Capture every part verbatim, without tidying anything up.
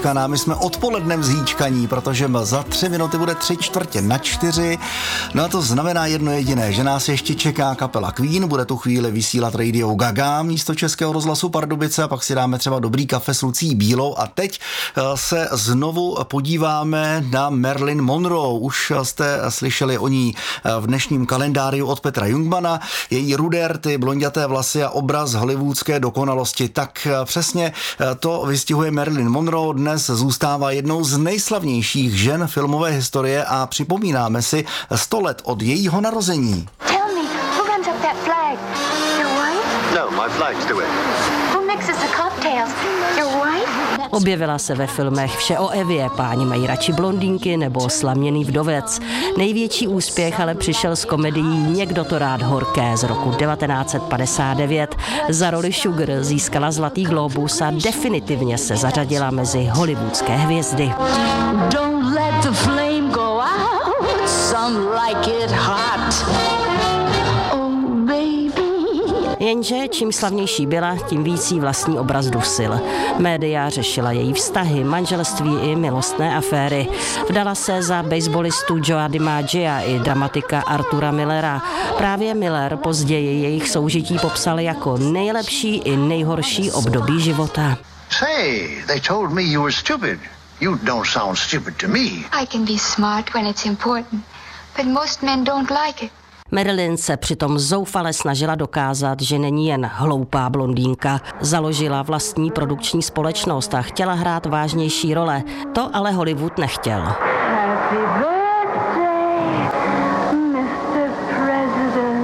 zhýčkaná, my jsme odpolednem zhýčkaní, protože za tři minuty bude tři čtvrtě na čtyři. No a to znamená jedno jediné, že nás ještě čeká kapela Queen, bude tu chvíli vysílat Radio Gaga místo Českého rozhlasu Pardubice a pak si dáme třeba dobrý kafe s Lucí Bílou a teď se znovu podíváme na Marilyn Monroe. Už jste slyšeli o ní v dnešním kalendáriu od Petra Jungmana, její rudé rty, blonďaté vlasy a obraz hollywoodské dokonalosti. Tak přesně to vystihuje Marilyn Monroe, dnes zůstává jednou z nejslavnějších žen filmové historie a připomínáme si sto let od jejího narození. Tell me, who runs up that flag? Your wife? No, my flag's the way. Who mixes the cocktails? Your wife? Objevila se ve filmech Vše o Evě, Páni mají radši blondýnky nebo Slaměný vdovec. Největší úspěch ale přišel z komedií Někdo to rád horké z roku devatenáct set padesát devět. Za roli Sugar získala Zlatý glóbus a definitivně se zařadila mezi hollywoodské hvězdy. Don't let the flame go out, some like it hot. Oh baby. Jenže čím slavnější byla, tím víc jí vlastní obraz dusil. Média řešila její vztahy, manželství i milostné aféry. Vdala se za baseballistu Joea DiMaggia i dramatika Artura Millera. Právě Miller později jejich soužití popsal jako nejlepší i nejhorší období života. Say, they told me you were stupid. You don't sound stupid to me. I can be smart when it's important, but most men don't like it. Marilyn se přitom zoufale snažila dokázat, že není jen hloupá blondýnka. Založila vlastní produkční společnost a chtěla hrát vážnější role. To ale Hollywood nechtěl. Happy birthday, mister President.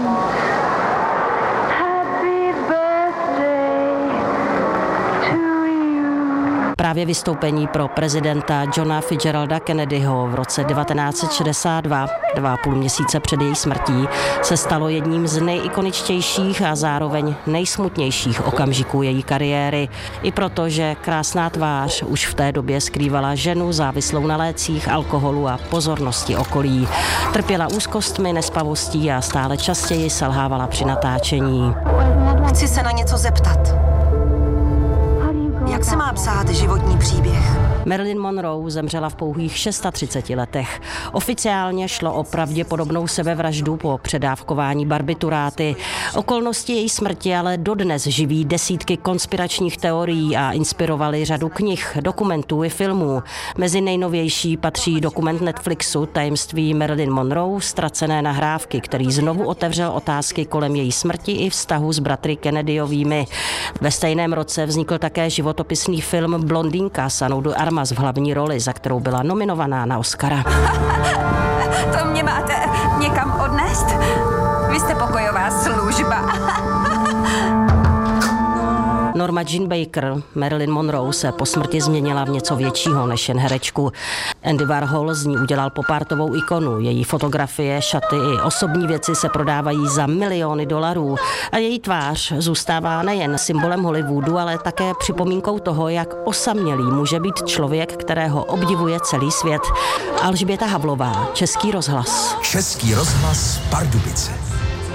Happy birthday to you. Právě vystoupení pro prezidenta Johna Fitzgeralda Kennedyho v roce devatenáct set šedesát dva, dva a půl měsíce před její smrtí, se stalo jedním z nejikoničtějších a zároveň nejsmutnějších okamžiků její kariéry. I proto, že krásná tvář už v té době skrývala ženu závislou na lécích, alkoholu a pozornosti okolí. Trpěla úzkostmi, nespavostí a stále častěji selhávala při natáčení. Chci se na něco zeptat. Jak se má psát životní příběh? Marilyn Monroe zemřela v pouhých třiceti šesti letech. Oficiálně šlo o pravděpodobnou sebevraždu po předávkování barbituráty. Okolnosti její smrti ale dodnes živí desítky konspiračních teorií a inspirovaly řadu knih, dokumentů i filmů. Mezi nejnovější patří dokument Netflixu Tajemství Marilyn Monroe, ztracené nahrávky, který znovu otevřel otázky kolem její smrti i vztahu s bratry Kennedyovými. Ve stejném roce vznikl také životopisný film Blondýnka s Anou de Armas v hlavní roli, za kterou byla nominovaná na Oscara. To mě máte někam odnést? Vy jste pokojová služba. Norma Jean Baker, Marilyn Monroe, se po smrti změnila v něco většího než jen herečku. Andy Warhol z ní udělal popártovou ikonu. Její fotografie, šaty i osobní věci se prodávají za miliony dolarů. A její tvář zůstává nejen symbolem Hollywoodu, ale také připomínkou toho, jak osamělý může být člověk, kterého obdivuje celý svět. Alžběta Havlová, Český rozhlas. Český rozhlas Pardubice.